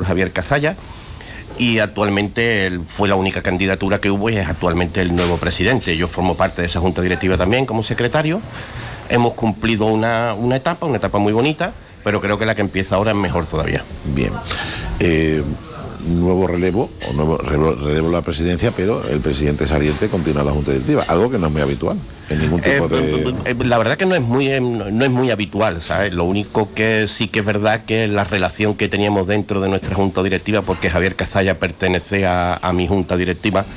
por Javier Cazalla, y actualmente él fue la única candidatura que hubo y es actualmente el nuevo presidente. Yo formo parte de esa junta directiva también como secretario. Hemos cumplido una etapa muy bonita, pero creo que la que empieza ahora es mejor todavía. Bien. Nuevo relevo de la presidencia, pero el presidente saliente continúa la junta directiva, algo que no es muy habitual en ningún tipo de... La verdad que no es muy habitual, ¿sabes? Lo único que sí que es verdad que la relación que teníamos dentro de nuestra junta directiva, porque Javier Cazalla pertenece a mi junta directiva,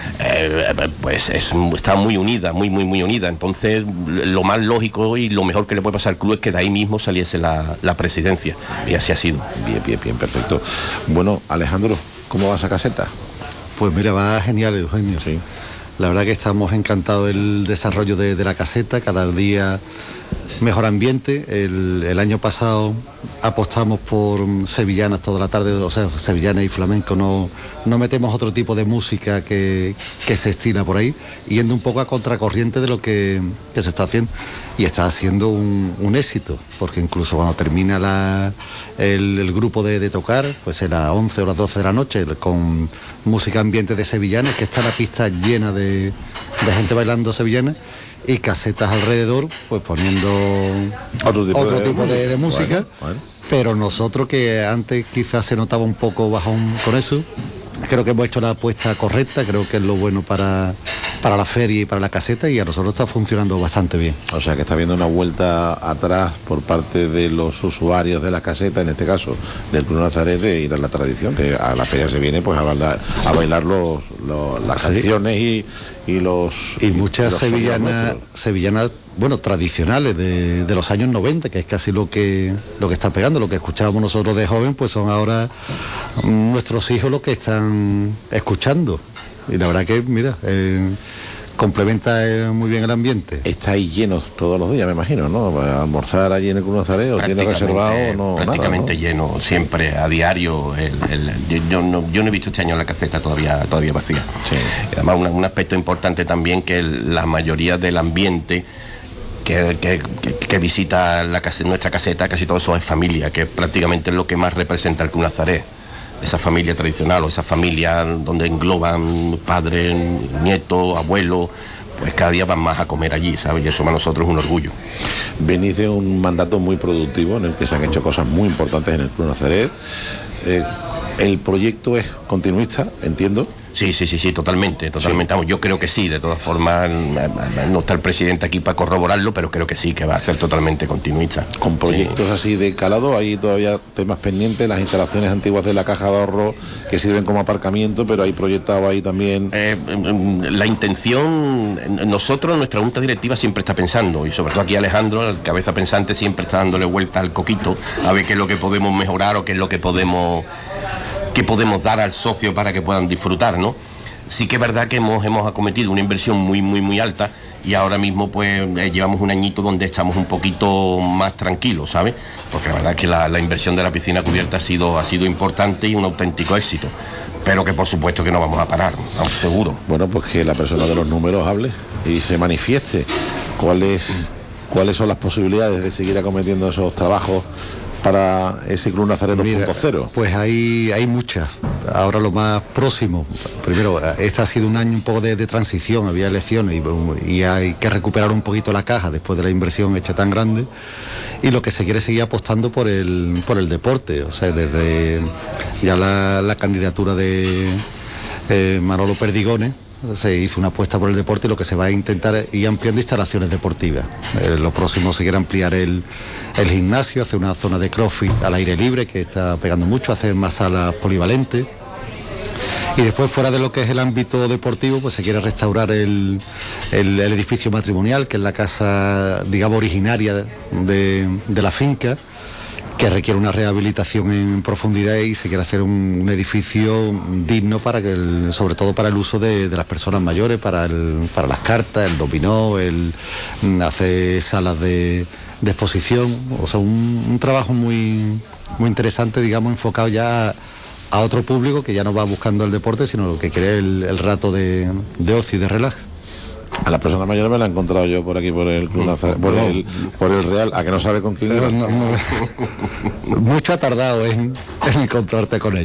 pues está muy unida, muy unida. Entonces lo más lógico y lo mejor que le puede pasar al club es que de ahí mismo saliese la presidencia, y así ha sido. Bien, perfecto. Bueno, Alejandro, ¿cómo va esa caseta? Pues mira, va genial, Eugenio. Sí. La verdad que estamos encantados del desarrollo de la caseta, cada día mejor ambiente. El año pasado apostamos por sevillanas toda la tarde, o sea, sevillanas y flamenco, no metemos otro tipo de música que se estila por ahí, yendo un poco a contracorriente de lo que se está haciendo, y está haciendo un éxito, porque incluso cuando termina el grupo de tocar, pues a las 11 o las 12 de la noche, con música ambiente de sevillanas, que está la pista llena de gente bailando sevillanas, y casetas alrededor, pues poniendo otro tipo de música. Bueno. Pero nosotros, que antes quizás se notaba un poco bajón con eso, creo que hemos hecho la apuesta correcta, creo que es lo bueno para la feria y para la caseta, y a nosotros está funcionando bastante bien. O sea que está habiendo una vuelta atrás por parte de los usuarios de la caseta, en este caso del Club Nazaret, de ir a la tradición, que a la feria se viene pues a bailar las canciones y muchas sevillanas, bueno, tradicionales de los años 90, que es casi lo que está pegando. Lo que escuchábamos nosotros de joven, pues son ahora nuestros hijos los que están escuchando, y la verdad que, mira, complementa muy bien el ambiente. Estáis llenos todos los días, me imagino, ¿no? Almorzar allí en el Club Nazaret, ¿o tiene reservado o no? Prácticamente nada, ¿no? Lleno, siempre, a diario. Yo no he visto este año la caseta todavía vacía. Sí. Además, un aspecto importante también, que la mayoría del ambiente que visita nuestra caseta, casi todo eso es familia, que prácticamente es lo que más representa el Club Nazaret. Esa familia tradicional, o esa familia donde engloban padres, nietos, abuelos, pues cada día van más a comer allí, ¿sabes? Y eso para nosotros es un orgullo. Venís de un mandato muy productivo en el que se han hecho cosas muy importantes en el Club Nazaret. El proyecto es continuista, entiendo. Sí, totalmente. Vamos, yo creo que sí, de todas formas, no está el presidente aquí para corroborarlo, pero creo que sí, que va a ser totalmente continuista. Con proyectos así de calado, hay todavía temas pendientes, las instalaciones antiguas de la Caja de Ahorro, que sirven como aparcamiento, pero hay proyectado ahí también... La intención, nosotros, nuestra junta directiva siempre está pensando, y sobre todo aquí Alejandro, el cabeza pensante, siempre está dándole vuelta al coquito, a ver qué es lo que podemos mejorar o qué es lo que podemos dar al socio para que puedan disfrutar, ¿no? Sí que es verdad que hemos acometido una inversión muy alta, y ahora mismo pues llevamos un añito donde estamos un poquito más tranquilos, ¿sabes? Porque la verdad es que la inversión de la piscina cubierta ha sido importante y un auténtico éxito, pero que por supuesto que no vamos a parar, vamos, seguro. Bueno, pues que la persona de los números hable y se manifieste cuáles son las posibilidades de seguir acometiendo esos trabajos para ese Club Nazaret 2.0. Pues hay muchas. Ahora lo más próximo, primero, este ha sido un año un poco de transición, había elecciones y hay que recuperar un poquito la caja después de la inversión hecha tan grande, y lo que se quiere seguir apostando por el deporte, o sea, desde ya la candidatura de Manolo Perdigones, se hizo una apuesta por el deporte, y lo que se va a intentar es ir ampliando instalaciones deportivas. Lo próximo se quiere ampliar el gimnasio, hacer una zona de crossfit al aire libre, que está pegando mucho, hacer más salas polivalentes. Y después, fuera de lo que es el ámbito deportivo, pues se quiere restaurar el edificio matrimonial, que es la casa, digamos, originaria de la finca, que requiere una rehabilitación en profundidad, y se quiere hacer un edificio digno sobre todo para el uso de las personas mayores, para las cartas, el dominó, hacer salas de exposición, o sea, un trabajo muy interesante, digamos, enfocado ya a otro público que ya no va buscando el deporte, sino lo que quiere el rato de ocio y de relax. A las personas mayores me la he encontrado yo por aquí, por el Club Nazaret, por el Real, a que no sabe con quién. Mucho ha tardado en encontrarte con él.